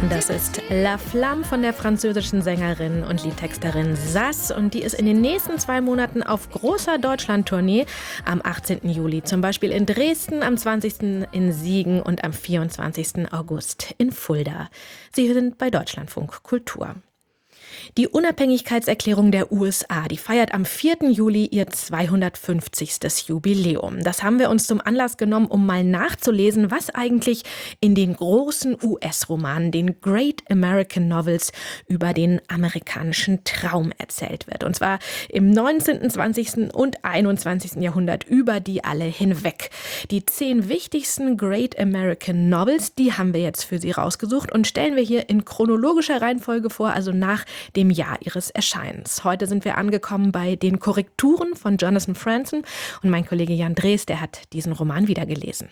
Das ist La Flamme von der französischen Sängerin und Liedtexterin Sass. Und die ist in den nächsten 2 Monaten auf großer Deutschland-Tournee. Am 18. Juli zum Beispiel in Dresden, am 20. in Siegen und am 24. August in Fulda. Sie sind bei Deutschlandfunk Kultur. Die Unabhängigkeitserklärung der USA, die feiert am 4. Juli ihr 250. Jubiläum. Das haben wir uns zum Anlass genommen, um mal nachzulesen, was eigentlich in den großen US-Romanen, den Great American Novels, über den amerikanischen Traum erzählt wird. Und zwar im 19., 20. und 21. Jahrhundert, über die alle hinweg. Die 10 wichtigsten Great American Novels, die haben wir jetzt für Sie rausgesucht und stellen wir hier in chronologischer Reihenfolge vor, also nach dem Jahr ihres Erscheinens. Heute sind wir angekommen bei den Korrekturen von Jonathan Franzen und mein Kollege Jan Drees, der hat diesen Roman wieder gelesen.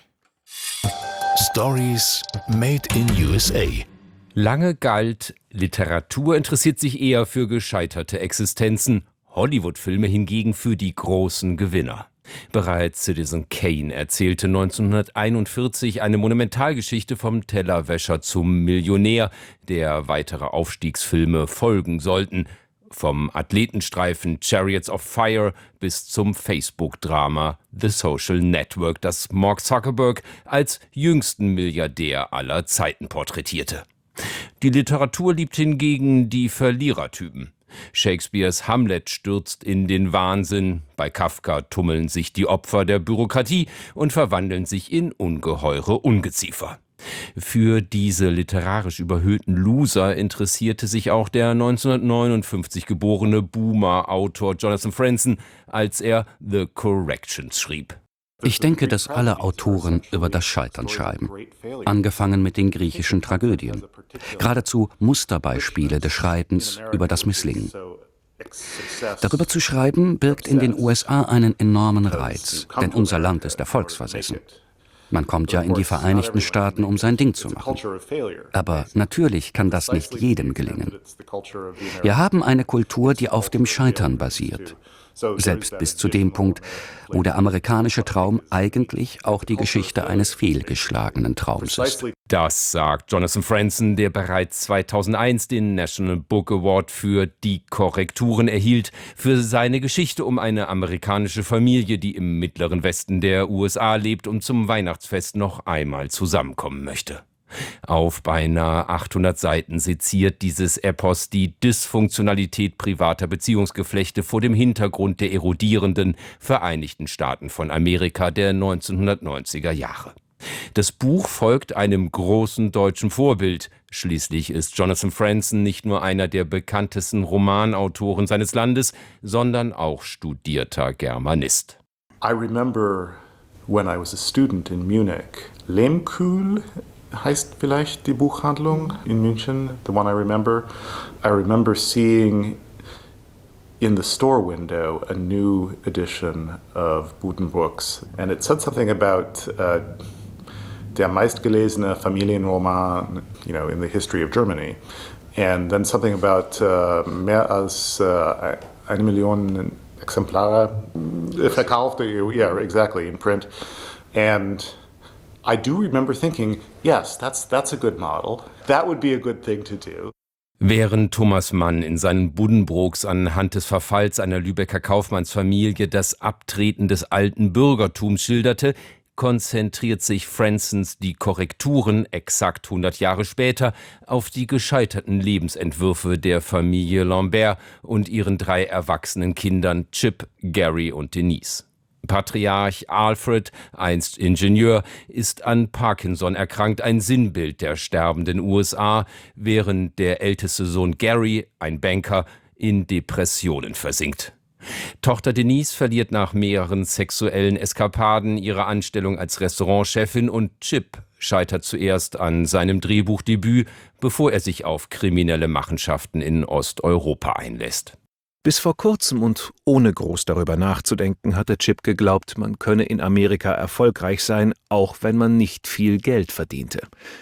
Stories made in USA. Lange galt, Literatur interessiert sich eher für gescheiterte Existenzen, Hollywood-Filme hingegen für die großen Gewinner. Bereits Citizen Kane erzählte 1941 eine Monumentalgeschichte vom Tellerwäscher zum Millionär, der weitere Aufstiegsfilme folgen sollten. Vom Athletenstreifen Chariots of Fire bis zum Facebook-Drama The Social Network, das Mark Zuckerberg als jüngsten Milliardär aller Zeiten porträtierte. Die Literatur liebt hingegen die Verlierertypen. Shakespeares Hamlet stürzt in den Wahnsinn, bei Kafka tummeln sich die Opfer der Bürokratie und verwandeln sich in ungeheure Ungeziefer. Für diese literarisch überhöhten Loser interessierte sich auch der 1959 geborene Boomer-Autor Jonathan Franzen, als er The Corrections schrieb. Ich denke, dass alle Autoren über das Scheitern schreiben, angefangen mit den griechischen Tragödien. Geradezu Musterbeispiele des Schreibens über das Misslingen. Darüber zu schreiben, birgt in den USA einen enormen Reiz, denn unser Land ist erfolgsversessen. Man kommt ja in die Vereinigten Staaten, um sein Ding zu machen. Aber natürlich kann das nicht jedem gelingen. Wir haben eine Kultur, die auf dem Scheitern basiert. Selbst bis zu dem Punkt, wo der amerikanische Traum eigentlich auch die Geschichte eines fehlgeschlagenen Traums ist. Das sagt Jonathan Franzen, der bereits 2001 den National Book Award für Die Korrekturen erhielt, für seine Geschichte um eine amerikanische Familie, die im mittleren Westen der USA lebt und zum Weihnachtsfest noch einmal zusammenkommen möchte. Auf beinahe 800 Seiten seziert dieses Epos die Dysfunktionalität privater Beziehungsgeflechte vor dem Hintergrund der erodierenden Vereinigten Staaten von Amerika der 1990er Jahre. Das Buch folgt einem großen deutschen Vorbild. Schließlich ist Jonathan Franzen nicht nur einer der bekanntesten Romanautoren seines Landes, sondern auch studierter Germanist. I remember when I was a student in Munich. Lehmkuhl heißt vielleicht die Buchhandlung in München, the one I remember. I remember seeing in the store window a new edition of Buddenbrooks. And it said something about der meistgelesene Familienroman, in the history of Germany. And then something about mehr als 1 Million Exemplare verkauft, yeah, exactly, in print. And I do remember thinking, yes, that's a good model. That would be a good thing to do. Während Thomas Mann in seinen Buddenbrooks anhand des Verfalls einer Lübecker Kaufmannsfamilie das Abtreten des alten Bürgertums schilderte, konzentriert sich Franzens Die Korrekturen exakt 100 Jahre später auf die gescheiterten Lebensentwürfe der Familie Lambert und ihren 3 erwachsenen Kindern Chip, Gary und Denise. Patriarch Alfred, einst Ingenieur, ist an Parkinson erkrankt, ein Sinnbild der sterbenden USA, während der älteste Sohn Gary, ein Banker, in Depressionen versinkt. Tochter Denise verliert nach mehreren sexuellen Eskapaden ihre Anstellung als Restaurantchefin und Chip scheitert zuerst an seinem Drehbuchdebüt, bevor er sich auf kriminelle Machenschaften in Osteuropa einlässt. Bis vor kurzem und ohne groß darüber nachzudenken, hatte Chip geglaubt, man könne in Amerika erfolgreich sein, auch wenn man nicht viel Geld verdiente.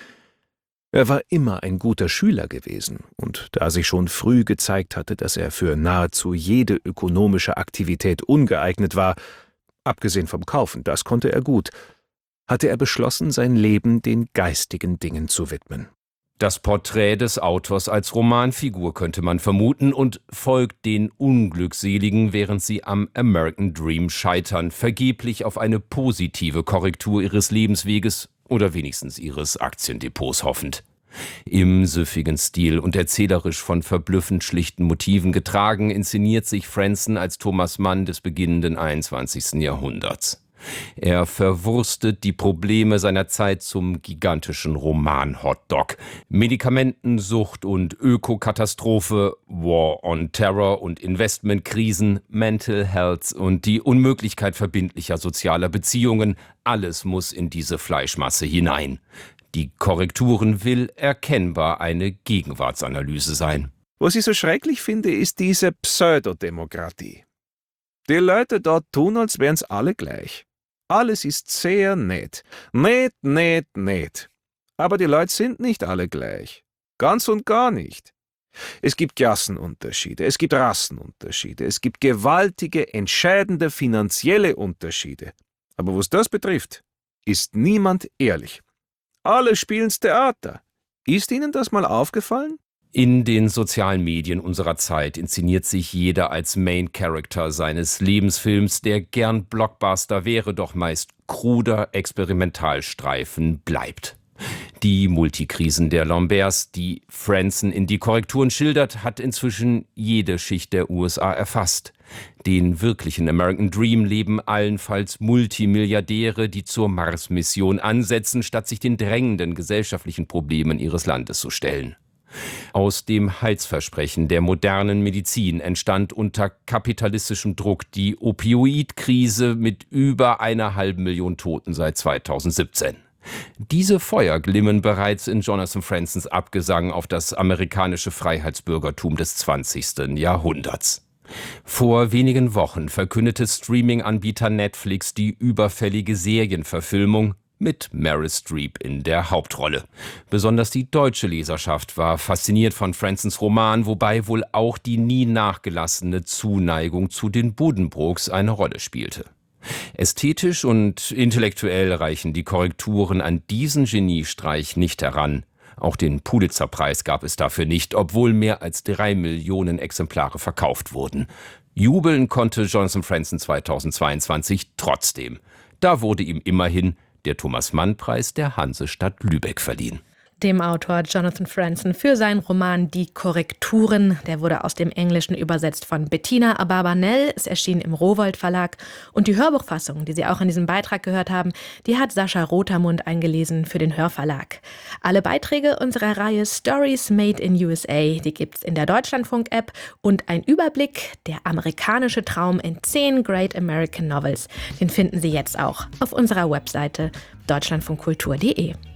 Er war immer ein guter Schüler gewesen, und da sich schon früh gezeigt hatte, dass er für nahezu jede ökonomische Aktivität ungeeignet war, abgesehen vom Kaufen, das konnte er gut, hatte er beschlossen, sein Leben den geistigen Dingen zu widmen. Das Porträt des Autors als Romanfigur könnte man vermuten und folgt den Unglückseligen, während sie am American Dream scheitern, vergeblich auf eine positive Korrektur ihres Lebensweges oder wenigstens ihres Aktiendepots hoffend. Im süffigen Stil und erzählerisch von verblüffend schlichten Motiven getragen, inszeniert sich Franzen als Thomas Mann des beginnenden 21. Jahrhunderts. Er verwurstet die Probleme seiner Zeit zum gigantischen Roman-Hotdog. Medikamentensucht und Ökokatastrophe, War on Terror und Investmentkrisen, Mental Health und die Unmöglichkeit verbindlicher sozialer Beziehungen, alles muss in diese Fleischmasse hinein. Die Korrekturen will erkennbar eine Gegenwartsanalyse sein. Was ich so schrecklich finde, ist diese Pseudodemokratie. Die Leute dort tun, als wären's alle gleich. Alles ist sehr nett. Nett. Aber die Leute sind nicht alle gleich. Ganz und gar nicht. Es gibt Klassenunterschiede, es gibt Rassenunterschiede, es gibt gewaltige, entscheidende finanzielle Unterschiede. Aber was das betrifft, ist niemand ehrlich. Alle spielen's Theater. Ist Ihnen das mal aufgefallen? In den sozialen Medien unserer Zeit inszeniert sich jeder als Main Character seines Lebensfilms, der gern Blockbuster wäre, doch meist kruder Experimentalstreifen bleibt. Die Multikrisen der Lamberts, die Franzen in die Korrekturen schildert, hat inzwischen jede Schicht der USA erfasst. Den wirklichen American Dream leben allenfalls Multimilliardäre, die zur Mars-Mission ansetzen, statt sich den drängenden gesellschaftlichen Problemen ihres Landes zu stellen. Aus dem Heilsversprechen der modernen Medizin entstand unter kapitalistischem Druck die Opioidkrise mit über 1,5 Million Toten seit 2017. Diese Feuer glimmen bereits in Jonathan Franzens Abgesang auf das amerikanische Freiheitsbürgertum des 20. Jahrhunderts. Vor wenigen Wochen verkündete Streaming-Anbieter Netflix die überfällige Serienverfilmung mit Meryl Streep in der Hauptrolle. Besonders die deutsche Leserschaft war fasziniert von Franzens Roman, wobei wohl auch die nie nachgelassene Zuneigung zu den Buddenbrooks eine Rolle spielte. Ästhetisch und intellektuell reichen die Korrekturen an diesen Geniestreich nicht heran. Auch den Pulitzer-Preis gab es dafür nicht, obwohl mehr als 3 Millionen Exemplare verkauft wurden. Jubeln konnte Jonathan Franzen 2022 trotzdem. Da wurde ihm immerhin der Thomas-Mann-Preis der Hansestadt Lübeck verliehen. Dem Autor Jonathan Franzen für seinen Roman Die Korrekturen. Der wurde aus dem Englischen übersetzt von Bettina Abarbanel. Es erschien im Rowohlt Verlag. Und die Hörbuchfassung, die Sie auch in diesem Beitrag gehört haben, die hat Sascha Rotermund eingelesen für den Hörverlag. Alle Beiträge unserer Reihe Stories Made in USA, die gibt's in der Deutschlandfunk-App. Und ein Überblick, der amerikanische Traum in 10 Great American Novels, den finden Sie jetzt auch auf unserer Webseite deutschlandfunkkultur.de.